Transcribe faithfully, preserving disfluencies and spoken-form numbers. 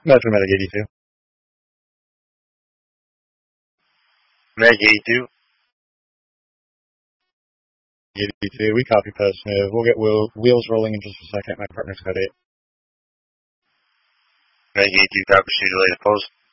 Metro Medic eighty-two. Meg eighty-two. eighty-two. We copy pass. Uh, we'll get wheel, wheels rolling in just a second. My partner's got eight. Meg eighty-two, copy, see you later, post.